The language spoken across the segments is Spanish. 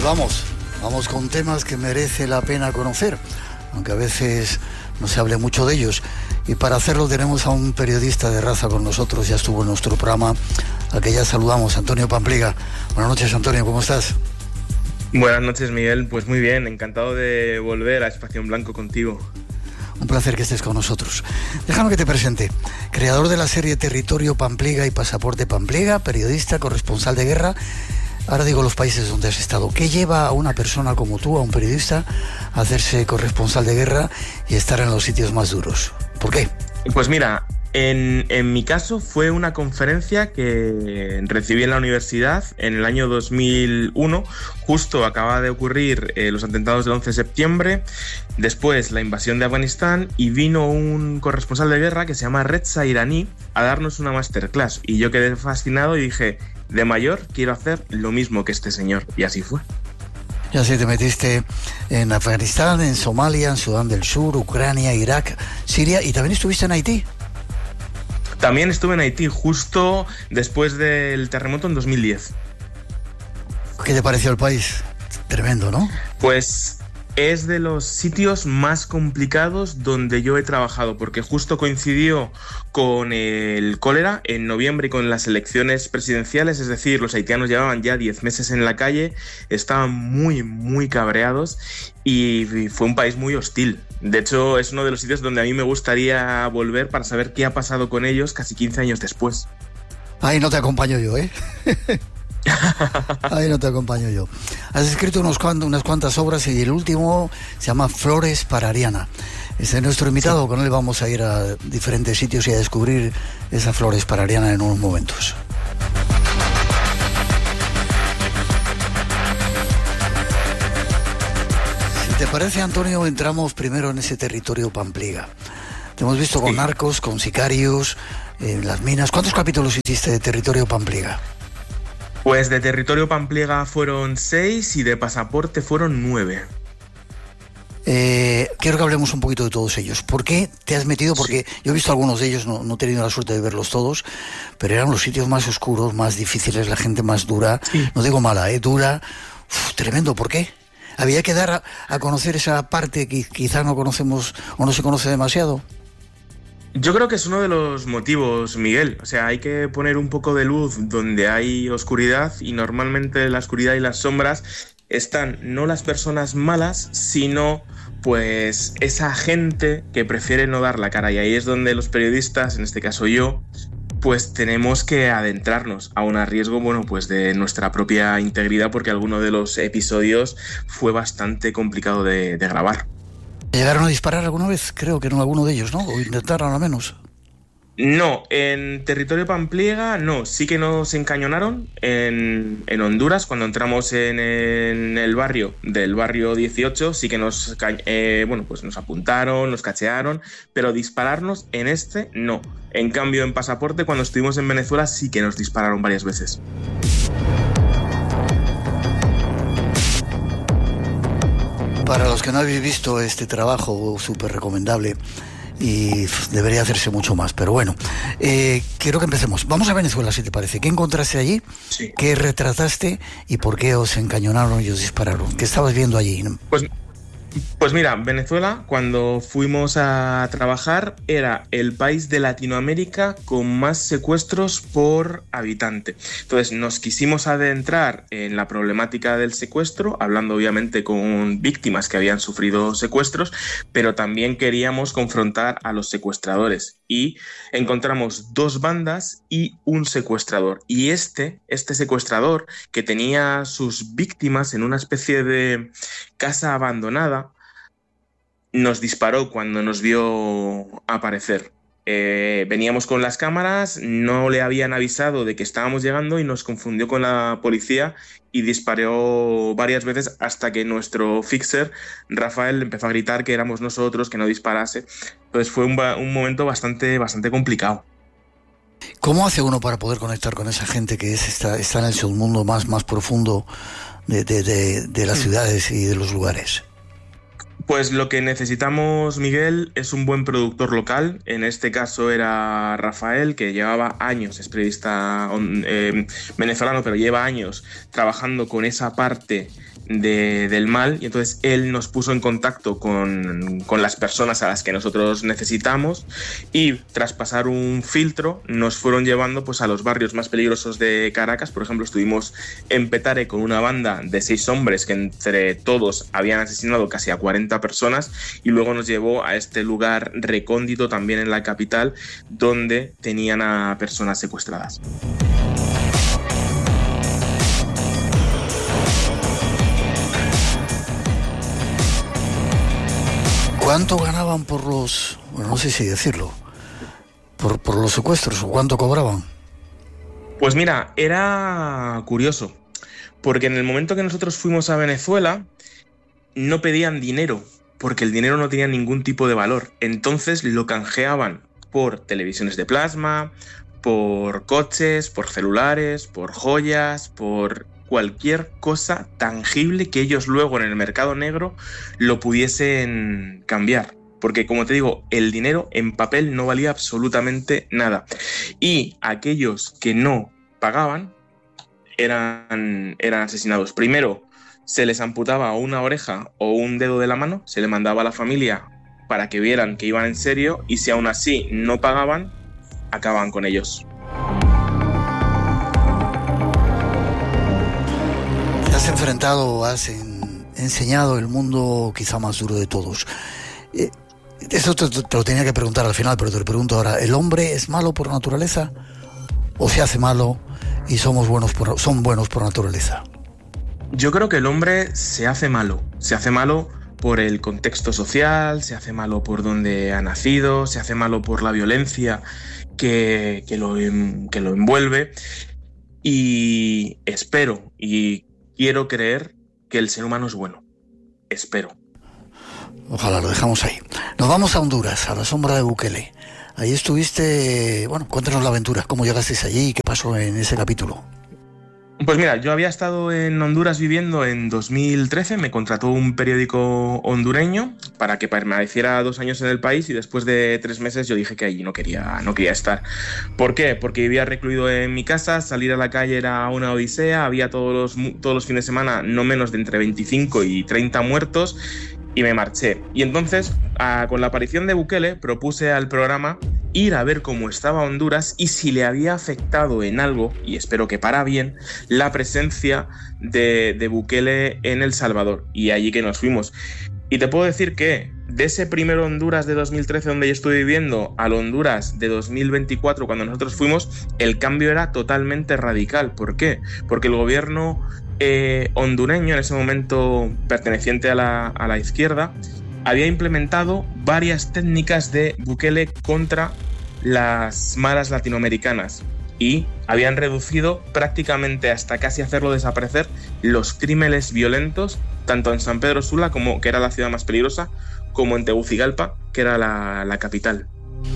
Vamos con temas que merece la pena conocer, aunque a veces no se hable mucho de ellos. Y para hacerlo tenemos a un periodista de raza con nosotros, ya estuvo en nuestro programa, al que ya saludamos, Antonio Pampliega. Buenas noches, Antonio, ¿cómo estás? Buenas noches, Miguel. Pues muy bien, encantado de volver a Espacio en Blanco contigo. Un placer que estés con nosotros. Déjame que te presente. Creador de la serie Territorio Pampliega y Pasaporte Pampliega, periodista, corresponsal de guerra. Ahora digo los países donde has estado. ¿Qué lleva a una persona como tú, a un periodista, a hacerse corresponsal de guerra y estar en los sitios más duros? ¿Por qué? Pues mira, en mi caso fue una conferencia que recibí en la universidad en el año 2001. Justo acaba de ocurrir los atentados del 11 de septiembre, después la invasión de Afganistán, y vino un corresponsal de guerra que se llama Reza Iraní a darnos una masterclass. Y yo quedé fascinado y dije, de mayor quiero hacer lo mismo que este señor. Y así fue. Ya sé, te metiste en Afganistán, en Somalia, en Sudán del Sur, Ucrania, Irak, Siria, y también estuviste en Haití. También estuve en Haití justo después del terremoto en 2010. ¿Qué te pareció el país? Tremendo, ¿no? Pues es de los sitios más complicados donde yo he trabajado, porque justo coincidió con el cólera en noviembre y con las elecciones presidenciales, es decir, los haitianos llevaban ya 10 meses en la calle, estaban muy, muy cabreados y fue un país muy hostil. De hecho, es uno de los sitios donde a mí me gustaría volver para saber qué ha pasado con ellos casi 15 años después. Ahí no te acompaño yo, ¿eh? Ahí no te acompaño yo. Has escrito unas cuantas obras y el último se llama Flores para Ariana. Es nuestro invitado, sí. Con él vamos a ir a diferentes sitios y a descubrir esas flores para Ariana en unos momentos. Si te parece, Antonio, entramos primero en ese territorio Pampliega. Te hemos visto con narcos, con sicarios, en las minas. ¿Cuántos capítulos hiciste de territorio Pampliega? Pues de Territorio Pampliega fueron 6 y de Pasaporte fueron 9. Quiero que hablemos un poquito de todos ellos. ¿Por qué te has metido? Porque yo he visto algunos de ellos, no he tenido la suerte de verlos todos, pero eran los sitios más oscuros, más difíciles, la gente más dura. Sí. No digo mala, dura. Tremendo. ¿Por qué? Había que dar a conocer esa parte que quizá no conocemos o no se conoce demasiado. Yo creo que es uno de los motivos, Miguel. O sea, hay que poner un poco de luz donde hay oscuridad, y normalmente la oscuridad y las sombras están no las personas malas, sino pues esa gente que prefiere no dar la cara. Y ahí es donde los periodistas, en este caso yo, pues tenemos que adentrarnos a un riesgo, bueno, pues de nuestra propia integridad, porque alguno de los episodios fue bastante complicado de grabar. ¿Llegaron a disparar alguna vez? Creo que no, alguno de ellos, ¿no? O intentaron al menos. No, en Territorio Pampliega no, sí que nos encañonaron en Honduras cuando entramos en el barrio del barrio 18, sí que nos apuntaron, nos cachearon, pero dispararnos en este no. En cambio, en Pasaporte, cuando estuvimos en Venezuela, sí que nos dispararon varias veces. Para los que no habéis visto este trabajo, súper recomendable, y debería hacerse mucho más, pero bueno, quiero que empecemos. Vamos a Venezuela, si te parece. ¿Qué encontraste allí? Sí. ¿Qué retrataste y por qué os encañonaron y os dispararon? ¿Qué estabas viendo allí? Pues mira, Venezuela, cuando fuimos a trabajar, era el país de Latinoamérica con más secuestros por habitante. Entonces nos quisimos adentrar en la problemática del secuestro, hablando obviamente con víctimas que habían sufrido secuestros, pero también queríamos confrontar a los secuestradores. Y encontramos 2 bandas y un secuestrador. Y este secuestrador, que tenía sus víctimas en una especie de casa abandonada, nos disparó cuando nos vio aparecer. Veníamos con las cámaras, no le habían avisado de que estábamos llegando y nos confundió con la policía y disparó varias veces hasta que nuestro fixer, Rafael, empezó a gritar que éramos nosotros, que no disparase. Entonces fue un momento bastante complicado. ¿Cómo hace uno para poder conectar con esa gente que está en el submundo más profundo de las ciudades y de los lugares? Pues lo que necesitamos, Miguel, es un buen productor local. En este caso era Rafael, que llevaba años, es periodista venezolano, pero lleva años trabajando con esa parte del mal, y entonces él nos puso en contacto con las personas a las que nosotros necesitamos, y tras pasar un filtro nos fueron llevando pues a los barrios más peligrosos de Caracas. Por ejemplo, estuvimos en Petare con una banda de 6 hombres que entre todos habían asesinado casi a 40 personas, y luego nos llevó a este lugar recóndito también en la capital donde tenían a personas secuestradas. ¿Cuánto ganaban por los, bueno, no sé si decirlo, por los secuestros, o cuánto cobraban? Pues mira, era curioso, porque en el momento que nosotros fuimos a Venezuela no pedían dinero, porque el dinero no tenía ningún tipo de valor. Entonces lo canjeaban por televisiones de plasma, por coches, por celulares, por joyas, por cualquier cosa tangible que ellos luego en el mercado negro lo pudiesen cambiar. Porque, como te digo, el dinero en papel no valía absolutamente nada. Y aquellos que no pagaban eran asesinados. Primero se les amputaba una oreja o un dedo de la mano, se le mandaba a la familia para que vieran que iban en serio, y si aún así no pagaban, acababan con ellos. Has enfrentado, has enseñado el mundo quizá más duro de todos. Eso te lo tenía que preguntar al final, pero te lo pregunto ahora. ¿El hombre es malo por naturaleza o se hace malo y son buenos por naturaleza? Yo creo que el hombre se hace malo por el contexto social, se hace malo por donde ha nacido, se hace malo por la violencia que lo envuelve, y espero y quiero creer que el ser humano es bueno. Espero. Ojalá, lo dejamos ahí. Nos vamos a Honduras, a la sombra de Bukele. Ahí estuviste, bueno, cuéntanos la aventura, cómo llegasteis allí y qué pasó en ese capítulo. Pues mira, yo había estado en Honduras viviendo en 2013, me contrató un periódico hondureño para que permaneciera 2 años en el país, y después de 3 meses yo dije que allí no quería estar. ¿Por qué? Porque vivía recluido en mi casa, salir a la calle era una odisea, había todos los fines de semana no menos de entre 25 y 30 muertos, y me marché. Y entonces, con la aparición de Bukele, propuse al programa ir a ver cómo estaba Honduras y si le había afectado en algo, y espero que para bien, la presencia de Bukele en El Salvador. Y allí que nos fuimos. Y te puedo decir que de ese primer Honduras de 2013 donde yo estuve viviendo al Honduras de 2024 cuando nosotros fuimos, el cambio era totalmente radical. ¿Por qué? Porque el gobierno hondureño, en ese momento perteneciente a la izquierda, había implementado varias técnicas de Bukele contra las maras latinoamericanas, y habían reducido prácticamente hasta casi hacerlo desaparecer los crímenes violentos, tanto en San Pedro Sula, que era la ciudad más peligrosa, como en Tegucigalpa, que era la capital.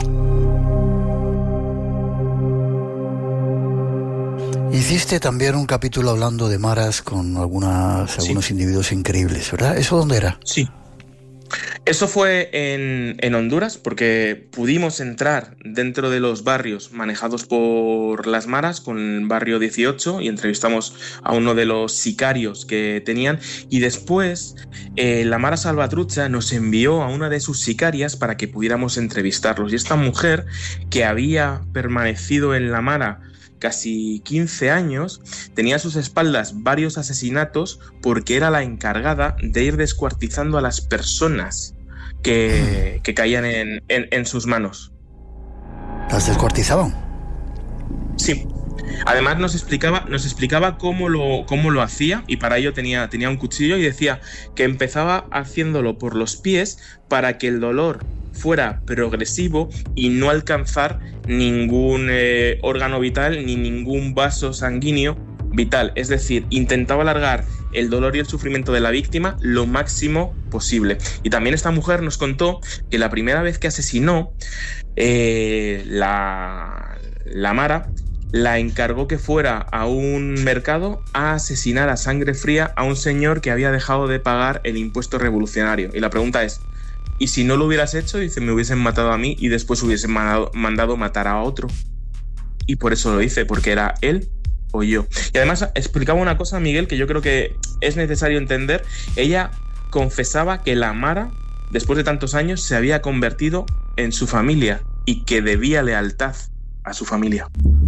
Hiciste también un capítulo hablando de maras con algunos individuos increíbles, ¿verdad? ¿Eso dónde era? Sí. Eso fue en Honduras, porque pudimos entrar dentro de los barrios manejados por las maras, con el barrio 18, y entrevistamos a uno de los sicarios que tenían, y después la Mara Salvatrucha nos envió a una de sus sicarias para que pudiéramos entrevistarlos. Y esta mujer, que había permanecido en la Mara casi 15 años, tenía a sus espaldas varios asesinatos porque era la encargada de ir descuartizando a las personas que caían en sus manos. ¿Las descuartizaban? Sí. Además nos explicaba cómo lo hacía, y para ello tenía un cuchillo, y decía que empezaba haciéndolo por los pies para que el dolor fuera progresivo y no alcanzar ningún órgano vital ni ningún vaso sanguíneo vital. Es decir, intentaba alargar el dolor y el sufrimiento de la víctima lo máximo posible. Y también esta mujer nos contó que la primera vez que asesinó la Mara, la encargó que fuera a un mercado a asesinar a sangre fría a un señor que había dejado de pagar el impuesto revolucionario. Y la pregunta es, ¿y si no lo hubieras hecho? Dice, me hubiesen matado a mí y después hubiesen mandado matar a otro. Y por eso lo hice, porque era él o yo. Y además explicaba una cosa, Miguel, que yo creo que es necesario entender. Ella confesaba que la Mara, después de tantos años, se había convertido en su familia y que debía lealtad a su familia.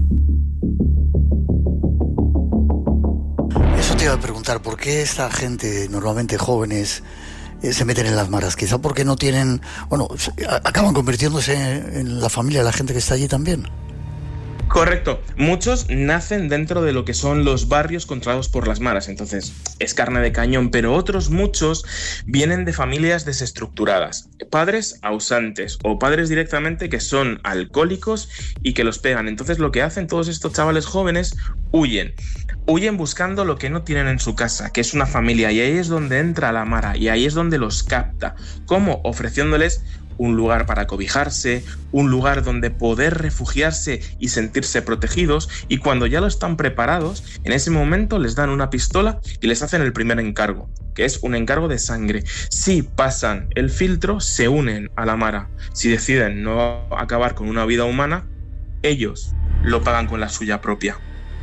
Eso te iba a preguntar, ¿por qué esta gente, normalmente jóvenes, se meten en las maras? Quizá porque no tienen... Bueno, acaban convirtiéndose en la familia de la gente que está allí también. Correcto. Muchos nacen dentro de lo que son los barrios controlados por las maras, entonces es carne de cañón, pero otros muchos vienen de familias desestructuradas, padres ausentes o padres directamente que son alcohólicos y que los pegan. Entonces lo que hacen todos estos chavales jóvenes, huyen buscando lo que no tienen en su casa, que es una familia, y ahí es donde entra la mara y ahí es donde los capta. ¿Cómo? Ofreciéndoles un lugar para cobijarse, un lugar donde poder refugiarse y sentirse protegidos, y cuando ya lo están preparados, en ese momento les dan una pistola y les hacen el primer encargo, que es un encargo de sangre. Si pasan el filtro, se unen a la mara. Si deciden no acabar con una vida humana, ellos lo pagan con la suya propia.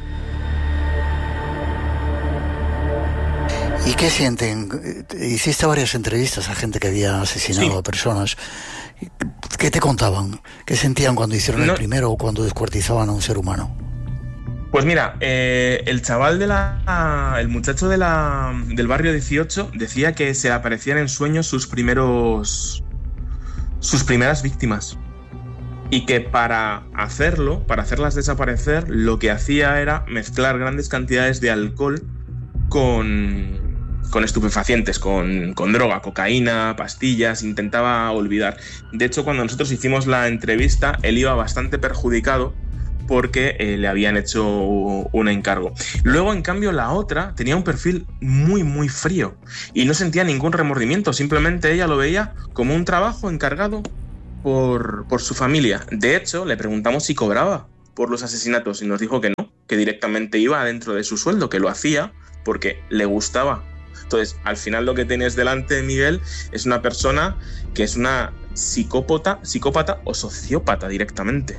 ¿Y qué sienten? Hiciste varias entrevistas a gente que había asesinado a personas. ¿Qué te contaban? ¿Qué sentían cuando hicieron el primero o cuando descuartizaban a un ser humano? Pues mira, el chaval el muchacho del barrio 18 decía que se le aparecían en sueños sus primeras víctimas. Y que para hacerlas desaparecer, lo que hacía era mezclar grandes cantidades de alcohol con estupefacientes, con droga, cocaína, pastillas, intentaba olvidar. De hecho, cuando nosotros hicimos la entrevista, él iba bastante perjudicado porque le habían hecho un encargo. Luego, en cambio, la otra tenía un perfil muy, muy frío y no sentía ningún remordimiento, simplemente ella lo veía como un trabajo encargado por su familia. De hecho, le preguntamos si cobraba por los asesinatos y nos dijo que no, que directamente iba dentro de su sueldo, que lo hacía porque le gustaba. Entonces, al final lo que tienes delante, Miguel, es una persona que es una psicópata o sociópata directamente.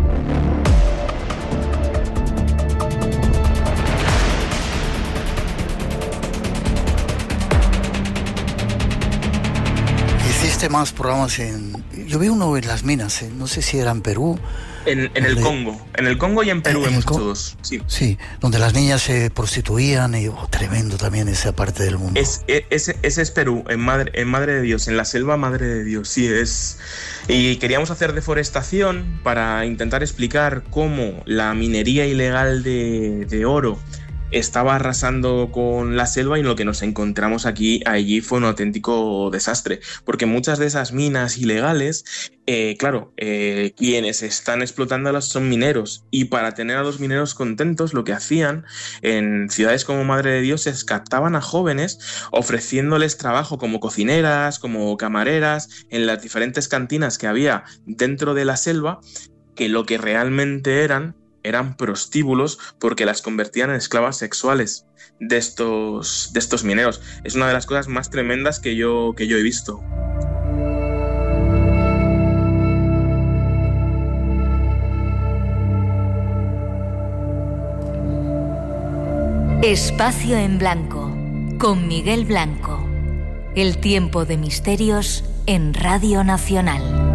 Hiciste más programas yo vi uno en las minas, no sé si era en Perú. En el Congo y en Perú hemos hecho dos. Sí, donde las niñas se prostituían y tremendo también esa parte del mundo. Ese es Perú, en Madre de Dios, en la selva Madre de Dios, sí es. Y queríamos hacer deforestación para intentar explicar cómo la minería ilegal de oro estaba arrasando con la selva, y lo que nos encontramos allí fue un auténtico desastre, porque muchas de esas minas ilegales, quienes están explotándolas son mineros, y para tener a los mineros contentos, lo que hacían en ciudades como Madre de Dios es captaban a jóvenes ofreciéndoles trabajo como cocineras, como camareras, en las diferentes cantinas que había dentro de la selva, que lo que realmente eran prostíbulos, porque las convertían en esclavas sexuales de estos mineros. Es una de las cosas más tremendas que yo he visto. Espacio en Blanco, con Miguel Blanco. El tiempo de misterios en Radio Nacional.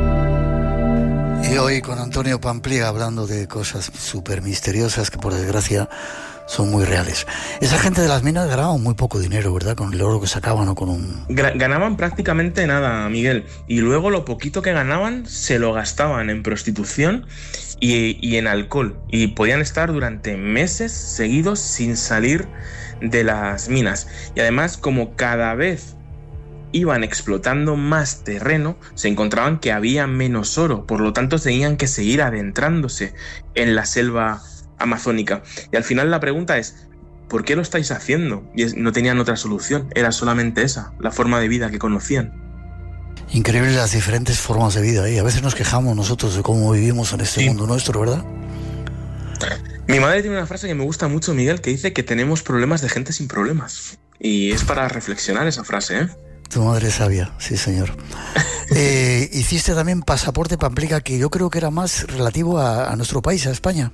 Y hoy con Antonio Pampliega hablando de cosas súper misteriosas que por desgracia son muy reales. Esa gente de las minas ganaba muy poco dinero, ¿verdad? Con el oro que sacaban o con un... Ganaban prácticamente nada, Miguel. Y luego lo poquito que ganaban se lo gastaban en prostitución y en alcohol. Y podían estar durante meses seguidos sin salir de las minas. Y además, como cada vez iban explotando más terreno, se encontraban que había menos oro, por lo tanto tenían que seguir adentrándose en la selva amazónica. Y al final la pregunta es, ¿por qué lo estáis haciendo? Y no tenían otra solución, era solamente esa, la forma de vida que conocían. Increíble las diferentes formas de vida, ¿eh? A veces nos quejamos nosotros de cómo vivimos en este mundo nuestro, ¿verdad? Mi madre tiene una frase que me gusta mucho, Miguel, que dice que tenemos problemas de gente sin problemas. Y es para reflexionar esa frase, ¿eh? Tu madre es sabia, sí señor. Hiciste también Pasaporte Pampliga, que yo creo que era más relativo a nuestro país, a España.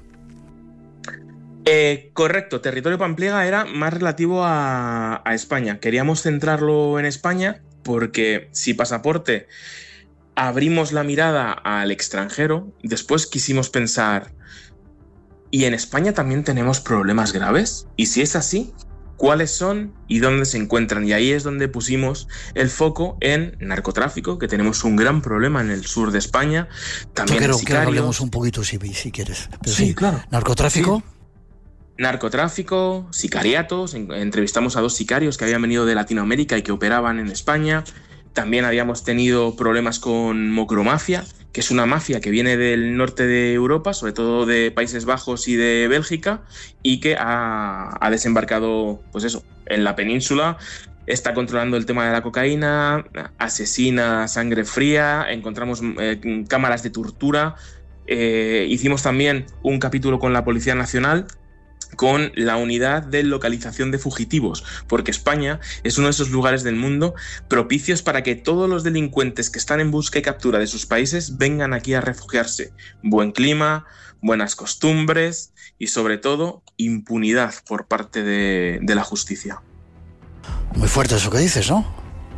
Correcto, Territorio Pampliega era más relativo a España. Queríamos centrarlo en España porque si Pasaporte abrimos la mirada al extranjero, después quisimos pensar, ¿y en España también tenemos problemas graves? Y si es así, ¿cuáles son y dónde se encuentran? Y ahí es donde pusimos el foco en narcotráfico, que tenemos un gran problema en el sur de España. También yo quiero que hablemos un poquito si quieres. Pero sí, claro. ¿Narcotráfico? Sí. Narcotráfico, sicariatos, entrevistamos a 2 sicarios que habían venido de Latinoamérica y que operaban en España. También habíamos tenido problemas con mocromafia, que es una mafia que viene del norte de Europa, sobre todo de Países Bajos y de Bélgica, y que ha desembarcado, pues eso, en la península. Está controlando el tema de la cocaína, asesina a sangre fría, encontramos cámaras de tortura. Hicimos también un capítulo con la Policía Nacional, con la unidad de localización de fugitivos, porque España es uno de esos lugares del mundo propicios para que todos los delincuentes que están en busca y captura de sus países vengan aquí a refugiarse. Buen clima, buenas costumbres y sobre todo impunidad por parte de la justicia. Muy fuerte eso que dices, ¿no?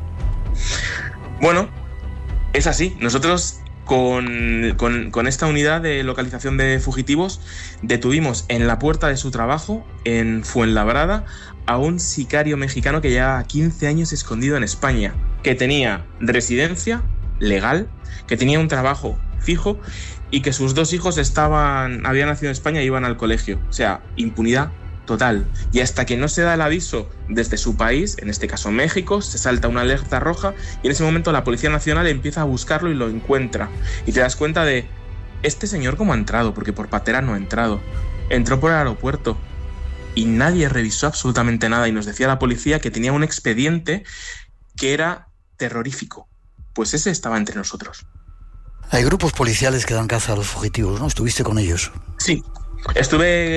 Bueno, es así. Nosotros con esta unidad de localización de fugitivos detuvimos en la puerta de su trabajo, en Fuenlabrada, a un sicario mexicano que llevaba 15 años escondido en España, que tenía residencia legal, que tenía un trabajo fijo y que sus 2 hijos habían nacido en España y iban al colegio. O sea, impunidad total. Y hasta que no se da el aviso desde su país, en este caso México, se salta una alerta roja y en ese momento la Policía Nacional empieza a buscarlo y lo encuentra. Y te das cuenta de, este señor cómo ha entrado, porque por patera no ha entrado. Entró por el aeropuerto y nadie revisó absolutamente nada y nos decía la policía que tenía un expediente que era terrorífico. Pues ese estaba entre nosotros. Hay grupos policiales que dan caza a los fugitivos, ¿no? ¿Estuviste con ellos? Sí, estuve